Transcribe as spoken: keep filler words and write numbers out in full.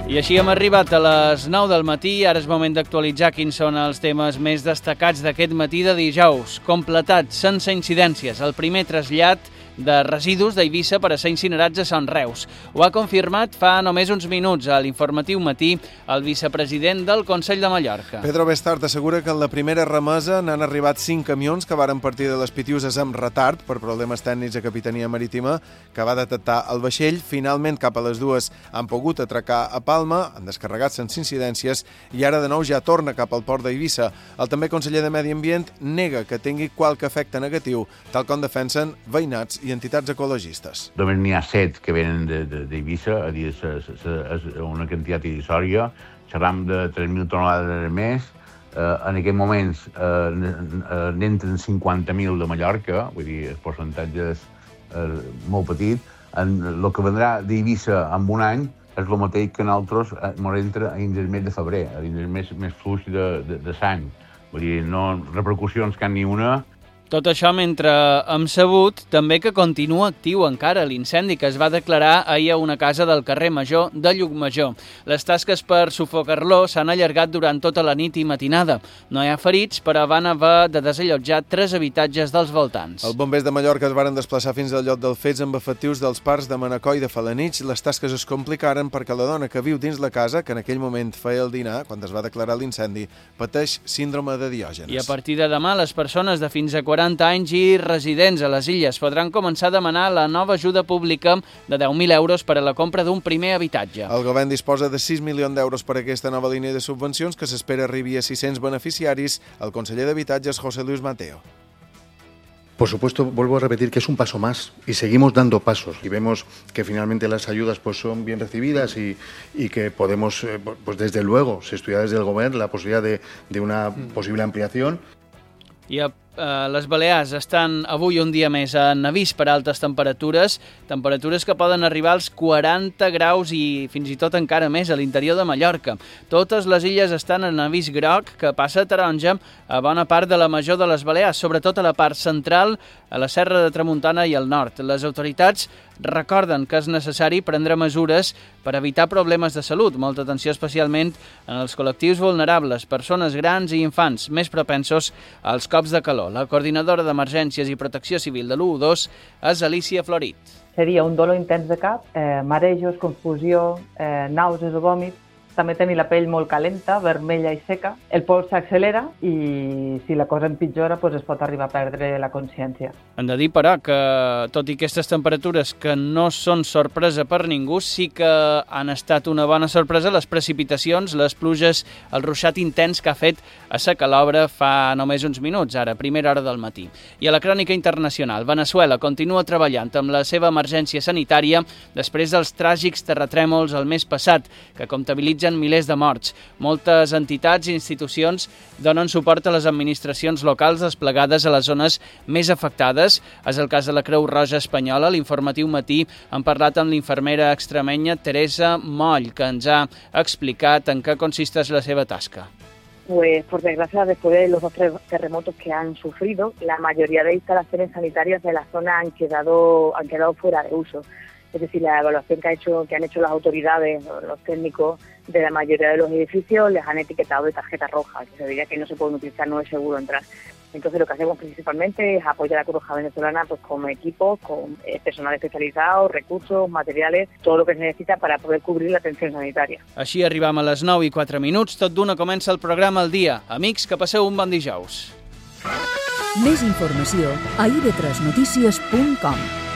I així hem arribat a les nou del matí. Ara és moment d'actualitzar quins són els temes més destacats d'aquest matí de dijous. Completat, sense incidències, el primer trasllat de residus d'Eivissa per a ser incinerats a Sant Reus. Ho ha confirmat fa només uns minuts a l'informatiu matí el vicepresident del Consell de Mallorca. Pedro Bestart assegura que en la primera remesa n'han arribat cinc camions que varen partir de les Pitiuses amb retard per problemes tècnics a Capitania Marítima, que va detectar el vaixell. Finalment, cap a les dues han pogut atracar a Palma, han descarregat sense incidències i ara de nou ja torna cap al port d'Eivissa. El també conseller de Medi Ambient nega que tingui qualque efecte negatiu, tal com defensen veïnats i entitats ecologistes. Només n'hi ha set que venen d'Eivissa, a dir, és una quantitat irrisòria. Xerram de tres mil tonelades més. En aquests moments n'entren cinquanta mil de Mallorca, vull dir, el percentatge és molt petit. El que vendrà d'Eivissa en un any és el mateix que nosaltres ens entra dins el mes de febrer, dins el mes més fluix de, de, de sang. Vull dir, no repercussions cap ni una. Tot això mentre hem sabut també que continua actiu encara l'incendi que es va declarar ahir a una casa del carrer Major de Llucmajor. Les tasques per sufocar-lo s'han allargat durant tota la nit i matinada. No hi ha ferits, però van haver de desallotjar tres habitatges dels voltants. Els bombers de Mallorca es varen desplaçar fins al lloc dels fets amb efectius dels parcs de Manacor i de Felanitx. Les tasques es complicaren perquè la dona que viu dins la casa, que en aquell moment feia el dinar, quan es va declarar l'incendi, pateix síndrome de Diògenes. I a partir de demà, les persones de fins a quaranta anys i residents a les illes podran començar a demanar la nova ajuda pública de deu mil euros per a la compra d'un primer habitatge. El govern disposa de sis milions d'euros per a aquesta nova línia de subvencions que s'espera arribi a sis-cents beneficiaris. El conseller d'Habitatges, José Luis Mateo. Por supuesto, vuelvo a repetir que es un paso más y seguimos dando pasos y vemos que finalmente las ayudas pues son bien recibidas y, y que podemos, pues desde luego, se estudia desde el Govern la posibilidad de, de una posible ampliación. I a eh, les Balears estan avui un dia més en avís per altes temperatures, temperatures que poden arribar als quaranta graus i fins i tot encara més a l'interior de Mallorca. Totes les illes estan en avís groc, que passa a taronja a bona part de la major de les Balears, sobretot a la part central, a la Serra de Tramuntana i al nord. Les autoritats recorden que és necessari prendre mesures per evitar problemes de salut, molta atenció especialment en els col·lectius vulnerables, persones grans i infants, més propensos als cops de calor. La coordinadora d'Emergències i Protecció Civil de l'u dos és Alicia Florit. Seria un dolor intens de cap, eh, marejos, confusió, eh, nàusees o vòmits, també tenir la pell molt calenta, vermella i seca, el pols s'accelera i si la cosa empitjora doncs es pot arribar a perdre la consciència. Hem de dir, però, que tot i aquestes temperatures que no són sorpresa per ningú, sí que han estat una bona sorpresa les precipitacions, les pluges, el ruixat intens que ha fet a Sa Calobra fa només uns minuts, ara, primera hora del matí. I a la crònica internacional, Veneçuela continua treballant amb la seva emergència sanitària després dels tràgics terratrèmols el mes passat, que comptabilitzen milers de morts. Moltes entitats i institucions donen suport a les administracions locals desplegades a les zones més afectades. És el cas de la Creu Roja Espanyola. A l'informatiu matí hem parlat amb l'infermera extremenya Teresa Moll, que ens ha explicat en què consisteix la seva tasca. Pues por desgracia, después de los dos terremotos que han sufrido, la mayoría de instalaciones sanitarias de la zona han quedado, han quedado fuera de uso. Es decir, la evaluación que, ha hecho, que han hecho las autoridades, los técnicos de la mayoría de los edificios, les han etiquetado de tarjeta roja, que se diría que no se pueden utilizar, no es seguro entrar. Entonces lo que hacemos principalmente es apoyar a la Cruz Roja venezolana pues, con equipos, con eh, personal especializado, recursos, materiales, todo lo que se necesita para poder cubrir la atención sanitaria. Així arribam a les nou i quatre minuts, tot d'una comença el programa al dia. Amics, que passeu un bon dijous. Més informació a i de tres notícies punt com.